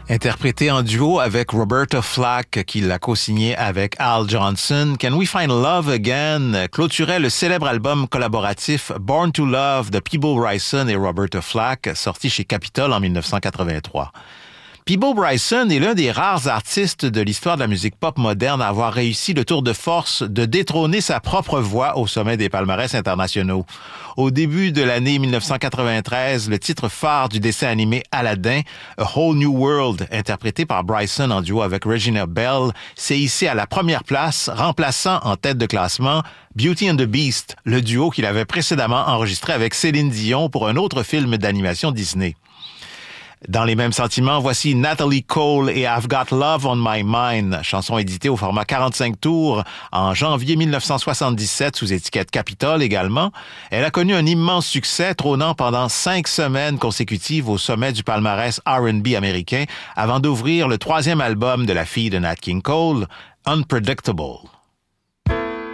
Interprété en duo avec Roberta Flack, qui l'a co-signé avec Al Johnson, Can We Find Love Again clôturait le célèbre album collaboratif Born to Love de Peabo Bryson et Roberta Flack, sorti chez Capitol en 1983. Peabo Bryson est l'un des rares artistes de l'histoire de la musique pop moderne à avoir réussi le tour de force de détrôner sa propre voix au sommet des palmarès internationaux. Au début de l'année 1993, le titre phare du dessin animé Aladdin, A Whole New World, interprété par Bryson en duo avec Regina Bell, s'est hissé à la première place, remplaçant en tête de classement Beauty and the Beast, le duo qu'il avait précédemment enregistré avec Céline Dion pour un autre film d'animation Disney. Dans les mêmes sentiments, voici Natalie Cole et I've Got Love on My Mind, chanson éditée au format 45 tours en janvier 1977 sous étiquette Capitol également. Elle a connu un immense succès, trônant pendant 5 semaines consécutives au sommet du palmarès R&B américain avant d'ouvrir le 3e album de la fille de Nat King Cole, Unpredictable.